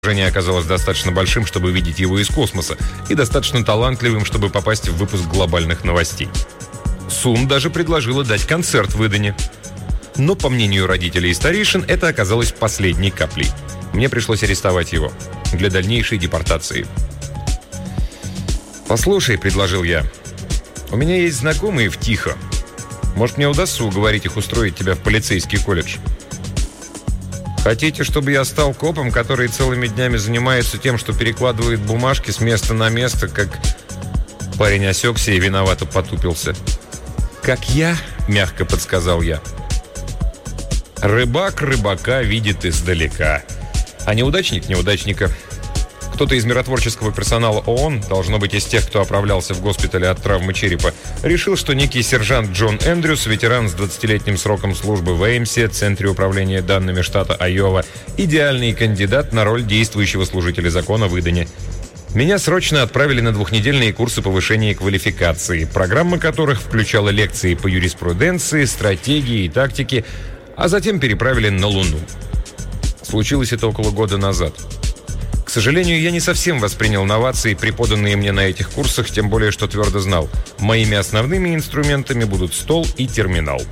Воображение оказалось достаточно большим, чтобы видеть его из космоса, и достаточно талантливым, чтобы попасть в выпуск глобальных новостей. Сум даже предложила дать концерт в Идене. Но, по мнению родителей и старейшин, это оказалось последней каплей. Мне пришлось арестовать его для дальнейшей депортации. «Послушай», — предложил я, — «у меня есть знакомые в Тихо. Может, мне удастся уговорить их устроить тебя в полицейский колледж?» «Хотите, чтобы я стал копом, который целыми днями занимается тем, что перекладывает бумажки с места на место, как...» Парень осекся и виновато потупился. «Как я?» — мягко подсказал я. «Рыбак рыбака видит издалека, а неудачник неудачника». Кто-то из миротворческого персонала ООН, должно быть из тех, кто оправлялся в госпитале от травмы черепа, решил, что некий сержант Джон Эндрюс, ветеран с 20-летним сроком службы в Эймсе, Центре управления данными штата Айова, идеальный кандидат на роль действующего служителя закона в Идене. Меня срочно отправили на 2-недельные курсы повышения квалификации, программа которых включала лекции по юриспруденции, стратегии и тактике, а затем переправили на Луну. Случилось это около года назад. К сожалению, я не совсем воспринял новации, преподанные мне на этих курсах, тем более, что твердо знал, моими основными инструментами будут стол и терминал.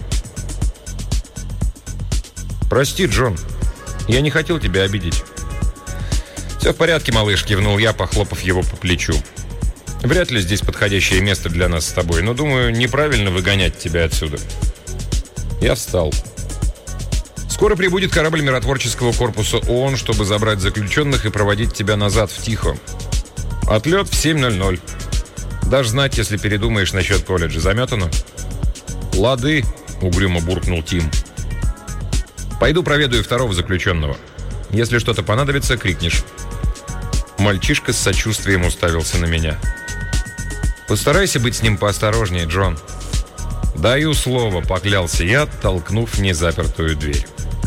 «Прости, Джон, я не хотел тебя обидеть». «Все в порядке, малыш», — кивнул я, похлопав его по плечу. «Вряд ли здесь подходящее место для нас с тобой, но, думаю, неправильно выгонять тебя отсюда». Я встал. «Скоро прибудет корабль миротворческого корпуса ООН, чтобы забрать заключенных и проводить тебя назад в Тихо. Отлет в 7:00. Дашь знать, если передумаешь насчет колледжа. Заметано?» «Лады», — угрюмо буркнул Тим. «Пойду проведаю второго заключенного. Если что-то понадобится, крикнешь». Мальчишка с сочувствием уставился на меня. «Постарайся быть с ним поосторожнее, Джон». «Даю слово», — поклялся я, толкнув незапертую дверь.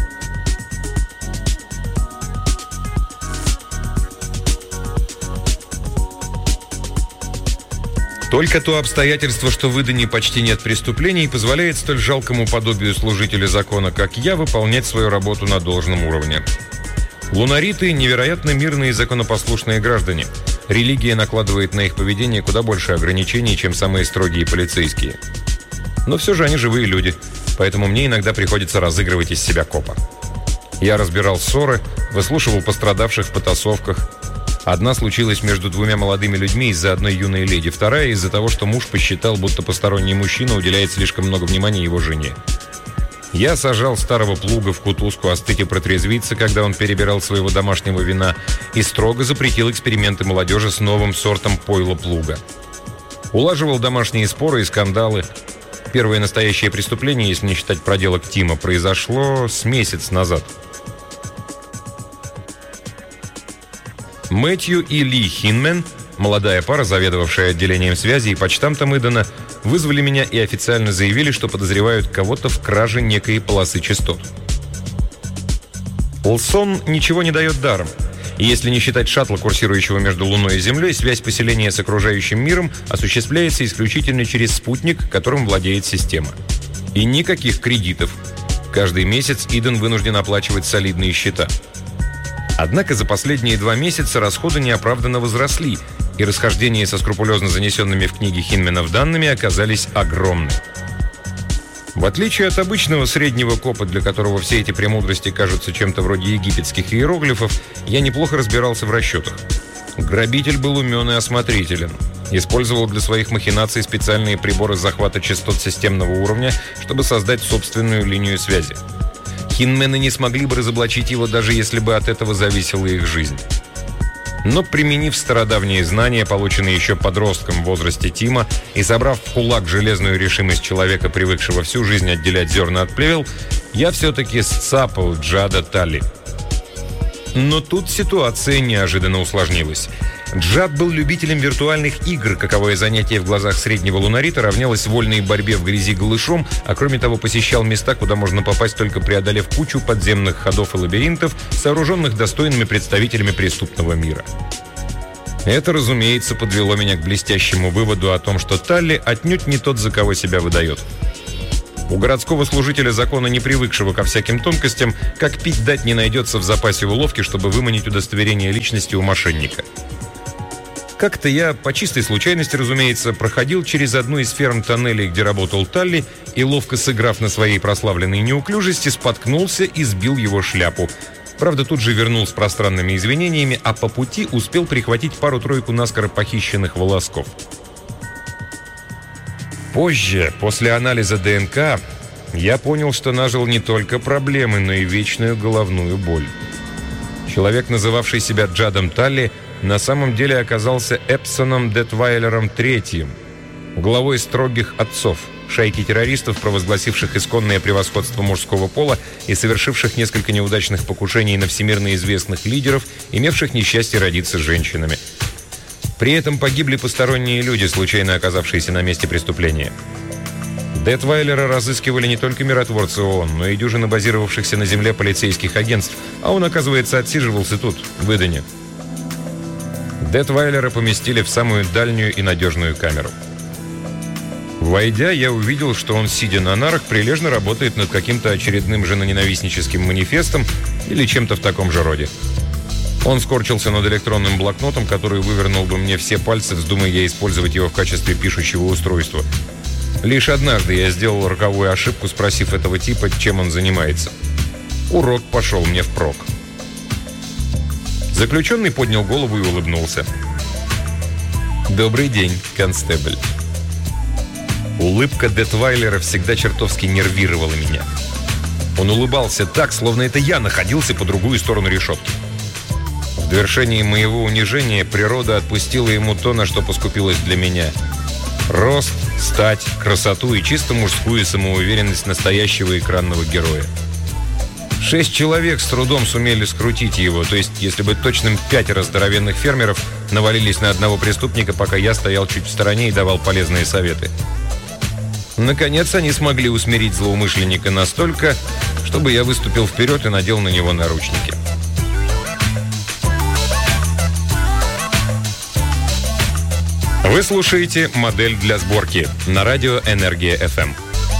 Только то обстоятельство, что в Идене почти нет преступлений, позволяет столь жалкому подобию служителя закона, как я, выполнять свою работу на должном уровне. Лунариты – невероятно мирные и законопослушные граждане. Религия накладывает на их поведение куда больше ограничений, чем самые строгие полицейские. Но все же они живые люди, поэтому мне иногда приходится разыгрывать из себя копа. Я разбирал ссоры, выслушивал пострадавших в потасовках. Одна случилась между двумя молодыми людьми из-за одной юной леди, вторая из-за того, что муж посчитал, будто посторонний мужчина уделяет слишком много внимания его жене. Я сажал старого плуга в кутузку остыть и протрезвиться, когда он перебирал своего домашнего вина, и строго запретил эксперименты молодежи с новым сортом пойла плуга. Улаживал домашние споры и скандалы. Первое настоящее преступление, если не считать проделок Тима, произошло с месяц назад. Мэтью и Ли Хинмен, молодая пара, заведовавшая отделением связи и почтамтом Идена, вызвали меня и официально заявили, что подозревают кого-то в краже некой полосы частот. Лсон ничего не дает даром. И если не считать шаттла, курсирующего между Луной и Землей, связь поселения с окружающим миром осуществляется исключительно через спутник, которым владеет система. И никаких кредитов. Каждый месяц Иден вынужден оплачивать солидные счета. Однако за последние 2 месяца расходы неоправданно возросли, и расхождения со скрупулезно занесенными в книги Хинменов данными оказались огромны. В отличие от обычного среднего копа, для которого все эти премудрости кажутся чем-то вроде египетских иероглифов, я неплохо разбирался в расчетах. Грабитель был умен и осмотрителен. Использовал для своих махинаций специальные приборы захвата частот системного уровня, чтобы создать собственную линию связи. Хинмены не смогли бы разоблачить его, даже если бы от этого зависела их жизнь. Но, применив стародавние знания, полученные еще подростком в возрасте Тима, и собрав в кулак железную решимость человека, привыкшего всю жизнь отделять зерна от плевел, я все-таки сцапал Джада Талли. Но тут ситуация неожиданно усложнилась. Джад был любителем виртуальных игр, каковое занятие в глазах среднего лунарита равнялось вольной борьбе в грязи голышом, а кроме того посещал места, куда можно попасть, только преодолев кучу подземных ходов и лабиринтов, сооруженных достойными представителями преступного мира. Это, разумеется, подвело меня к блестящему выводу о том, что Талли отнюдь не тот, за кого себя выдает. У городского служителя закона, не привыкшего ко всяким тонкостям, как пить дать не найдется в запасе уловки, чтобы выманить удостоверение личности у мошенника. Как-то я, по чистой случайности, разумеется, проходил через одну из ферм тоннелей, где работал Талли, и, ловко сыграв на своей прославленной неуклюжести, споткнулся и сбил его шляпу. Правда, тут же вернул с пространными извинениями, а по пути успел прихватить пару-тройку наскоро похищенных волосков. Позже, после анализа ДНК, я понял, что нажил не только проблемы, но и вечную головную боль. Человек, называвший себя Джадом Талли, на самом деле оказался Эпсоном Детвайлером III, главой строгих отцов, шайки террористов, провозгласивших исконное превосходство мужского пола и совершивших несколько неудачных покушений на всемирно известных лидеров, имевших несчастье родиться женщинами. При этом погибли посторонние люди, случайно оказавшиеся на месте преступления. Детвайлера разыскивали не только миротворцы ООН, но и дюжины базировавшихся на земле полицейских агентств, а он, оказывается, отсиживался тут, в Идене. Детвайлера поместили в самую дальнюю и надежную камеру. Войдя, я увидел, что он, сидя на нарах, прилежно работает над каким-то очередным женоненавистническим манифестом или чем-то в таком же роде. Он скорчился над электронным блокнотом, который вывернул бы мне все пальцы, вздумая я использовать его в качестве пишущего устройства. Лишь однажды я сделал роковую ошибку, спросив этого типа, чем он занимается. Урок пошел мне впрок. Заключенный поднял голову и улыбнулся. «Добрый день, констебль». Улыбка Детвайлера всегда чертовски нервировала меня. Он улыбался так, словно это я находился по другую сторону решетки. В довершении моего унижения природа отпустила ему то, на что поскупилась для меня. Рост, стать, красоту и чисто мужскую самоуверенность настоящего экранного героя. 6 человек с трудом сумели скрутить его, то есть, если быть точным, 5 здоровенных фермеров навалились на одного преступника, пока я стоял чуть в стороне и давал полезные советы. Наконец, они смогли усмирить злоумышленника настолько, чтобы я выступил вперед и надел на него наручники. Вы слушаете «Модель для сборки» на радио «Энергия FM».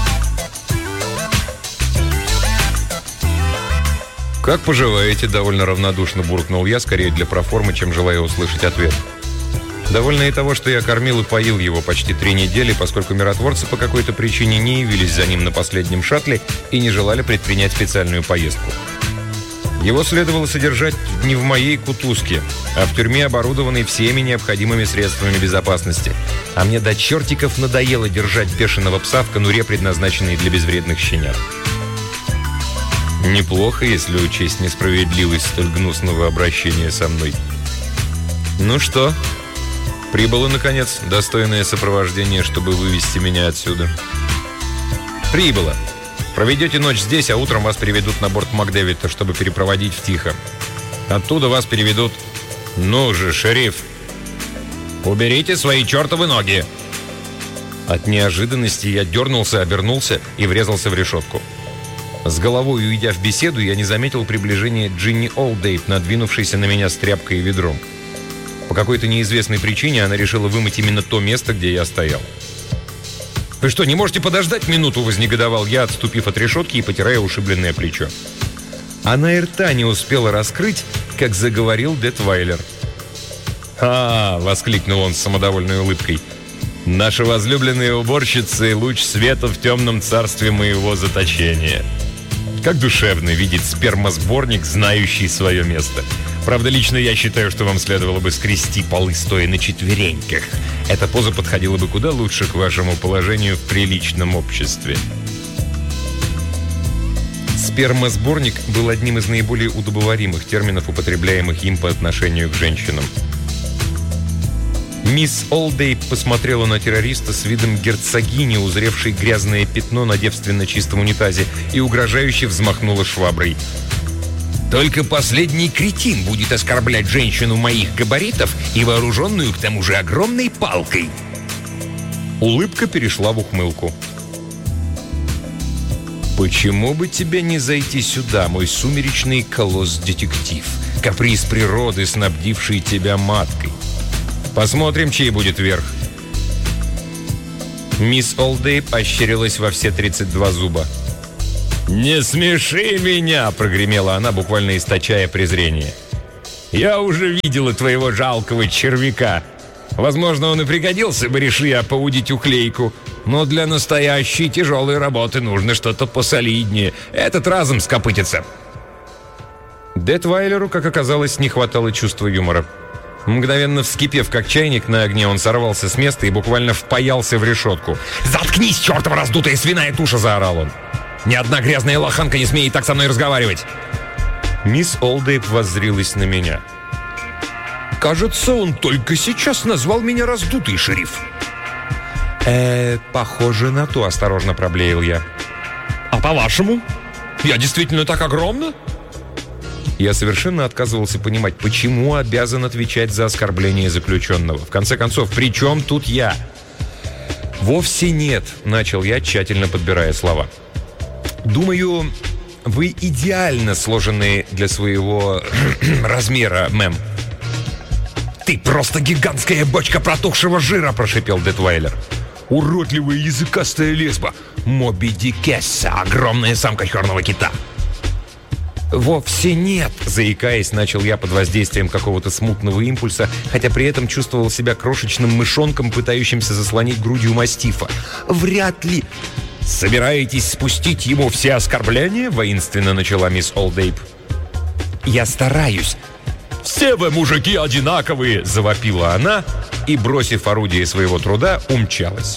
«Как поживаете?» – довольно равнодушно буркнул я, скорее для проформы, чем желая услышать ответ. Довольно и того, что я кормил и поил его почти 3 недели, поскольку миротворцы по какой-то причине не явились за ним на последнем шаттле и не желали предпринять специальную поездку. Его следовало содержать не в моей кутузке, а в тюрьме, оборудованной всеми необходимыми средствами безопасности. А мне до чертиков надоело держать бешеного пса в конуре, предназначенной для безвредных щенят. Неплохо, если учесть несправедливость столь гнусного обращения со мной. Ну что, прибыло, наконец, достойное сопровождение, чтобы вывести меня отсюда? Прибыло. Проведете ночь здесь, а утром вас переведут на борт Макдэвида, чтобы перепроводить в Тихо. Оттуда вас переведут... Ну же, шериф, уберите свои чертовы ноги! От неожиданности я дернулся, обернулся и врезался в решетку. С головой уйдя в беседу, я не заметил приближения Джинни Олдейт, надвинувшейся на меня с тряпкой и ведром. По какой-то неизвестной причине она решила вымыть именно то место, где я стоял. «Вы что, не можете подождать минуту?» – вознегодовал я, отступив от решетки и потирая ушибленное плечо. Она и рта не успела раскрыть, как заговорил Детвайлер. «А-а-а!» – воскликнул он с самодовольной улыбкой. «Наша возлюбленная уборщица и луч света в темном царстве моего заточения. Как душевно видеть спермосборник, знающий свое место. Правда, лично я считаю, что вам следовало бы скрести полы, стоя на четвереньках. Эта поза подходила бы куда лучше к вашему положению в приличном обществе». Спермосборник был одним из наиболее удобоваримых терминов, употребляемых им по отношению к женщинам. Мисс Олдейт посмотрела на террориста с видом герцогини, узревшей грязное пятно на девственно чистом унитазе, и угрожающе взмахнула шваброй. «Только последний кретин будет оскорблять женщину моих габаритов и вооруженную к тому же огромной палкой!» Улыбка перешла в ухмылку. «Почему бы тебе не зайти сюда, мой сумеречный колосс-детектив, каприз природы, снабдивший тебя маткой? Посмотрим, чей будет верх». Мисс Олдейп ощерилась во все 32 зуба. «Не смеши меня!» – прогремела она, буквально источая презрение. «Я уже видела твоего жалкого червяка. Возможно, он и пригодился бы, реши я поудить уклейку. Но для настоящей тяжелой работы нужно что-то посолиднее. Этот разом скопытится». Детвайлеру, как оказалось, не хватало чувства юмора. Мгновенно вскипев, как чайник на огне, он сорвался с места и буквально впаялся в решетку. «Заткнись, чертова раздутая свиная туша!» – заорал он. «Ни одна грязная лоханка не смеет так со мной разговаривать!» Мисс Олдейп воззрилась на меня. «Кажется, он только сейчас назвал меня раздутый, шериф». Похоже на то», – осторожно проблеял я. «А по-вашему? Я действительно так огромна?» Я совершенно отказывался понимать, почему обязан отвечать за оскорбление заключенного. В конце концов, при чем тут я? «Вовсе нет», – начал я, тщательно подбирая слова. «Думаю, вы идеально сложены для своего размера, мэм». «Ты просто гигантская бочка протухшего жира», – прошипел Детвайлер. «Уродливая языкастая лесба. Моби Дикесса, огромная самка черного кита». «Вовсе нет», – заикаясь, начал я под воздействием какого-то смутного импульса, хотя при этом чувствовал себя крошечным мышонком, пытающимся заслонить грудью мастифа. «Вряд ли...» «Собираетесь спустить ему все оскорбления?» – воинственно начала мисс Олдейп. «Я стараюсь». «Все вы, мужики, одинаковые!» – завопила она и, бросив орудие своего труда, умчалась.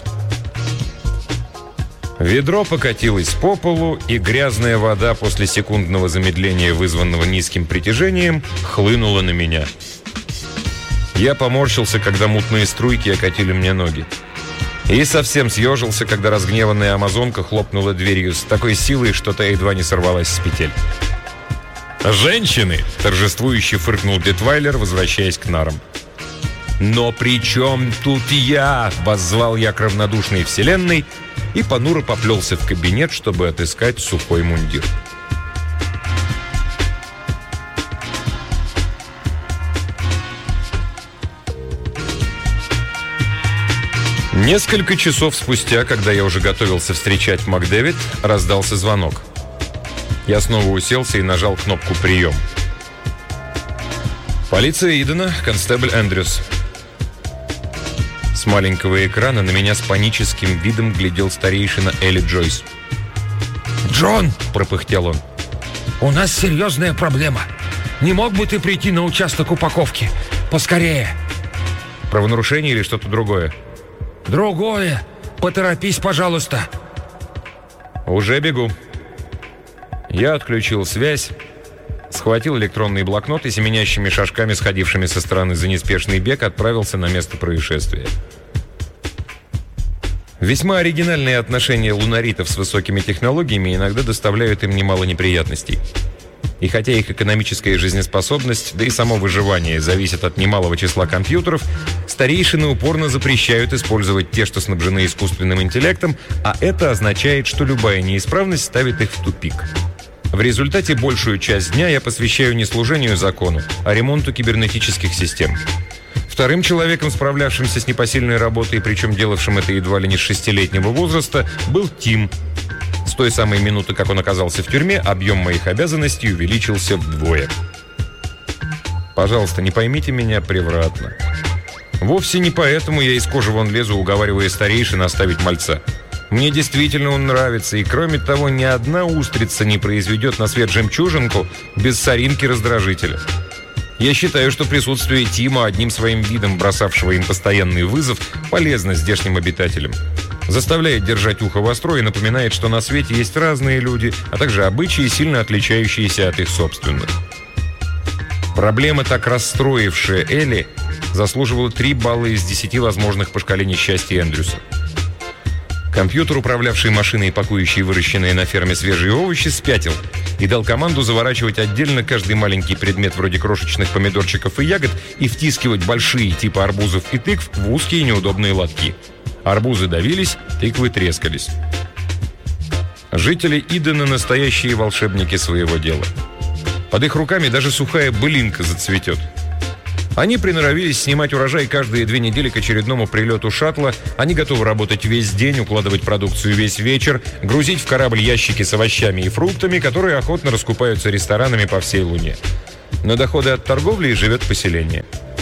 Ведро покатилось по полу, и грязная вода после секундного замедления, вызванного низким притяжением, хлынула на меня. Я поморщился, когда мутные струйки окатили мне ноги. И совсем съежился, когда разгневанная амазонка хлопнула дверью с такой силой, что та едва не сорвалась с петель. «Женщины!» – торжествующе фыркнул Детвайлер, возвращаясь к нарам. «Но при чем тут я?» – воззвал я к равнодушной вселенной и понуро поплелся в кабинет, чтобы отыскать сухой мундир. Несколько часов спустя, когда я уже готовился встречать МакДэвид, раздался звонок. Я снова уселся и нажал кнопку «Прием». «Полиция Идена, констебль Эндрюс». С маленького экрана на меня с паническим видом глядел старейшина Элли Джойс. «Джон!» – пропыхтел он. «У нас серьезная проблема. Не мог бы ты прийти на участок упаковки? Поскорее!» «Правонарушение или что-то другое?» «Другое. Поторопись, пожалуйста». «Уже бегу». Я отключил связь, схватил электронный блокнот и семенящими шажками, сходившими со стороны за неспешный бег, отправился на место происшествия. Весьма оригинальные отношения лунаритов с высокими технологиями иногда доставляют им немало неприятностей. И хотя их экономическая жизнеспособность, да и само выживание зависят от немалого числа компьютеров, старейшины упорно запрещают использовать те, что снабжены искусственным интеллектом, а это означает, что любая неисправность ставит их в тупик. В результате большую часть дня я посвящаю не служению закону, а ремонту кибернетических систем. Вторым человеком, справлявшимся с непосильной работой, причем делавшим это едва ли не с 6-летнего возраста, был Тим. С той самой минуты, как он оказался в тюрьме, объем моих обязанностей увеличился вдвое. Пожалуйста, не поймите меня превратно. Вовсе не поэтому я из кожи вон лезу, уговаривая старейшин оставить мальца. Мне действительно он нравится, и кроме того, ни одна устрица не произведет на свет жемчужинку без соринки раздражителя. Я считаю, что присутствие Тима, одним своим видом бросавшего им постоянный вызов, полезно здешним обитателям. Заставляет держать ухо востро и напоминает, что на свете есть разные люди, а также обычаи, сильно отличающиеся от их собственных. Проблема, так расстроившая Элли, заслуживала 3 балла из 10 возможных по шкале несчастья Эндрюса. Компьютер, управлявший машиной, пакующей выращенные на ферме свежие овощи, спятил и дал команду заворачивать отдельно каждый маленький предмет вроде крошечных помидорчиков и ягод и втискивать большие типа арбузов и тыкв в узкие неудобные лотки. Арбузы давились, тыквы трескались. Жители Идена – настоящие волшебники своего дела. Под их руками даже сухая былинка зацветет. Они приноровились снимать урожай каждые 2 недели к очередному прилету шаттла. Они готовы работать весь день, укладывать продукцию весь вечер, грузить в корабль ящики с овощами и фруктами, которые охотно раскупаются ресторанами по всей Луне. На доходы от торговли живет поселение.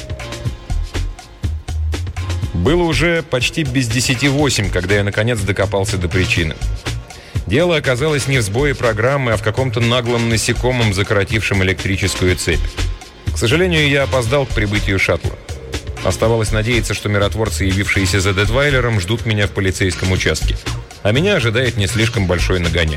Было уже почти без 10:08, когда я наконец докопался до причины. Дело оказалось не в сбое программы, а в каком-то наглом насекомом, закоротившем электрическую цепь. К сожалению, я опоздал к прибытию шаттла. Оставалось надеяться, что миротворцы, явившиеся за Детвайлером, ждут меня в полицейском участке. А меня ожидает не слишком большой нагоняй.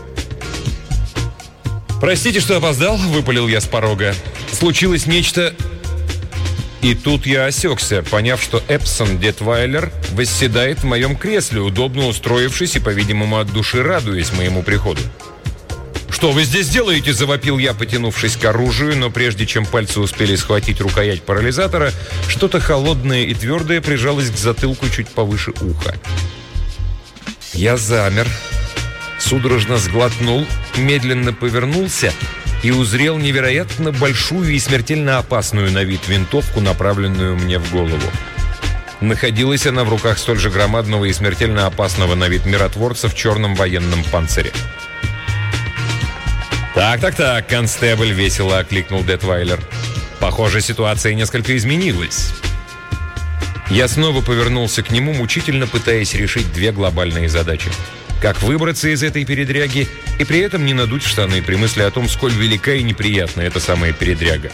«Простите, что опоздал», — выпалил я с порога. «Случилось нечто...» И тут я осекся, поняв, что Эпсон Детвайлер восседает в моем кресле, удобно устроившись и, по-видимому, от души радуясь моему приходу. «Что вы здесь делаете?» – завопил я, потянувшись к оружию, но прежде чем пальцы успели схватить рукоять парализатора, что-то холодное и твердое прижалось к затылку чуть повыше уха. Я замер, судорожно сглотнул, медленно повернулся и узрел невероятно большую и смертельно опасную на вид винтовку, направленную мне в голову. Находилась она в руках столь же громадного и смертельно опасного на вид миротворца в черном военном панцире. «Так, констебль», — весело окликнул Детвайлер. «Похоже, ситуация несколько изменилась». Я снова повернулся к нему, мучительно пытаясь решить 2 глобальные задачи. Как выбраться из этой передряги и при этом не надуть штаны при мысли о том, сколь велика и неприятна эта самая передряга.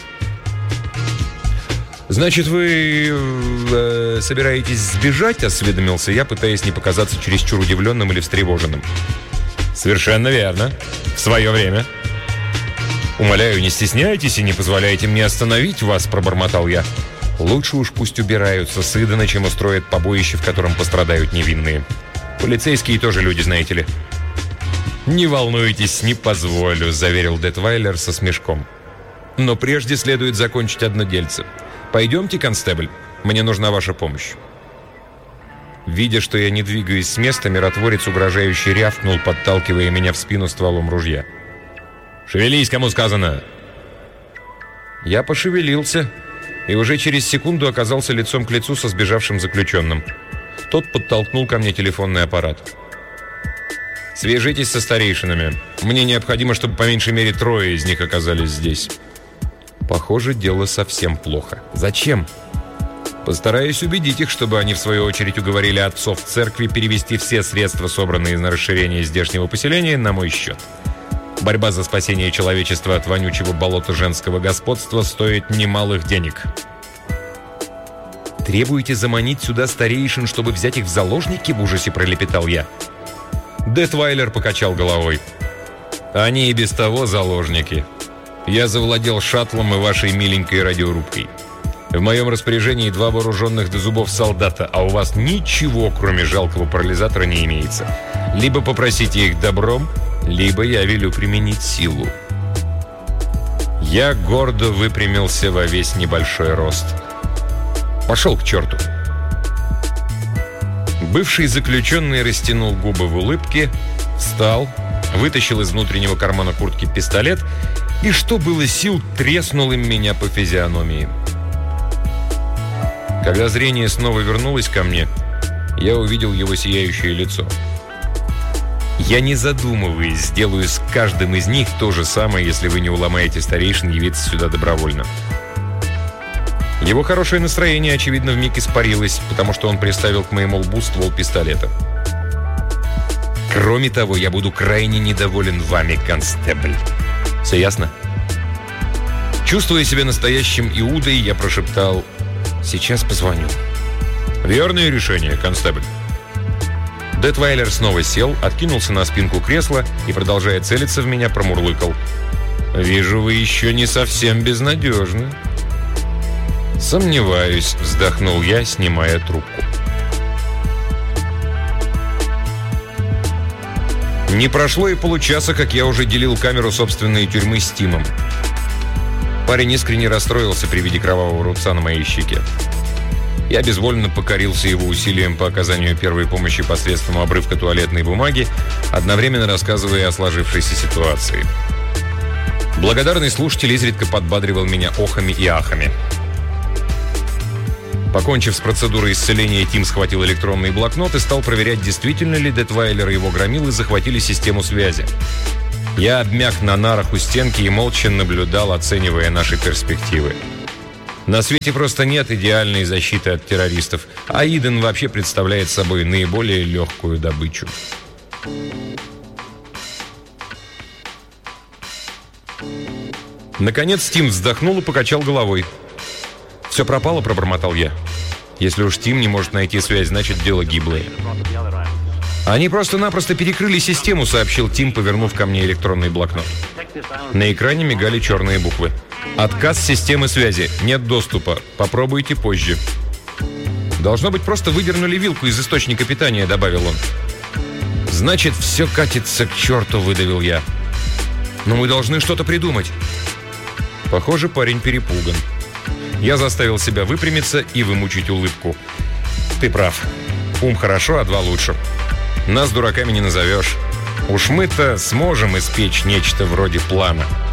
«Значит, вы собираетесь сбежать?» — осведомился я, пытаясь не показаться чересчур удивленным или встревоженным. «Совершенно верно. В свое время». «Умоляю, не стесняйтесь и не позволяйте мне остановить вас», — пробормотал я. «Лучше уж пусть убираются с Идена, чем устроят побоище, в котором пострадают невинные. Полицейские тоже люди, знаете ли». «Не волнуйтесь, не позволю», — заверил Детвайлер со смешком. «Но прежде следует закончить одно дельце. Пойдемте, констебль, мне нужна ваша помощь». Видя, что я не двигаюсь с места, миротворец угрожающе рявкнул, подталкивая меня в спину стволом ружья. «Шевелись, кому сказано!» Я пошевелился и уже через секунду оказался лицом к лицу со сбежавшим заключенным. Тот подтолкнул ко мне телефонный аппарат. «Свяжитесь со старейшинами. Мне необходимо, чтобы по меньшей мере 3 из них оказались здесь». Похоже, дело совсем плохо. «Зачем?» «Постараюсь убедить их, чтобы они, в свою очередь, уговорили отцов церкви перевести все средства, собранные на расширение здешнего поселения, на мой счет. Борьба за спасение человечества от вонючего болота женского господства стоит немалых денег». «Требуете заманить сюда старейшин, чтобы взять их в заложники?» — в ужасе пролепетал я. Детвайлер покачал головой. «Они и без того заложники. Я завладел шаттлом и вашей миленькой радиорубкой. В моем распоряжении 2 вооруженных до зубов солдата, а у вас ничего, кроме жалкого парализатора, не имеется. Либо попросите их добром, либо я велю применить силу». Я гордо выпрямился во весь небольшой рост. «Пошел к черту!» Бывший заключенный растянул губы в улыбке, встал, вытащил из внутреннего кармана куртки пистолет и, что было сил, треснул им меня по физиономии. Когда зрение снова вернулось ко мне, я увидел его сияющее лицо. Я, не задумываясь, сделаю с каждым из них то же самое, если вы не уломаете старейшин явиться сюда добровольно. Его хорошее настроение, очевидно, вмиг испарилось, потому что он приставил к моему лбу ствол пистолета. «Кроме того, я буду крайне недоволен вами, констебль. Все ясно?» Чувствуя себя настоящим Иудой, я прошептал: «Сейчас позвоню». «Верное решение, констебль». Детвайлер снова сел, откинулся на спинку кресла и, продолжая целиться в меня, промурлыкал: «Вижу, вы еще не совсем безнадежны». «Сомневаюсь», — вздохнул я, снимая трубку. Не прошло и получаса, как я уже делил камеру собственной тюрьмы с Тимом. Парень искренне расстроился при виде кровавого рубца на моей щеке. Я безвольно покорился его усилиям по оказанию первой помощи посредством обрывка туалетной бумаги, одновременно рассказывая о сложившейся ситуации. Благодарный слушатель изредка подбадривал меня охами и ахами. Покончив с процедурой исцеления, Тим схватил электронный блокнот и стал проверять, действительно ли Детвайлер и его громилы захватили систему связи. Я обмяк на нарах у стенки и молча наблюдал, оценивая наши перспективы. На свете просто нет идеальной защиты от террористов, а Иден вообще представляет собой наиболее легкую добычу. Наконец Тим вздохнул и покачал головой. «Все пропало», — пробормотал я. «Если уж Тим не может найти связь, значит, дело гиблое». «Они просто-напросто перекрыли систему», — сообщил Тим, повернув ко мне электронный блокнот. На экране мигали черные буквы. «Отказ системы связи. Нет доступа. Попробуйте позже». «Должно быть, просто выдернули вилку из источника питания», — добавил он. «Значит, все катится к черту», — выдавил я. «Но мы должны что-то придумать». Похоже, парень перепуган. Я заставил себя выпрямиться и вымучить улыбку. «Ты прав. Ум хорошо, а два лучше. Нас дураками не назовешь. Уж мы-то сможем испечь нечто вроде плана».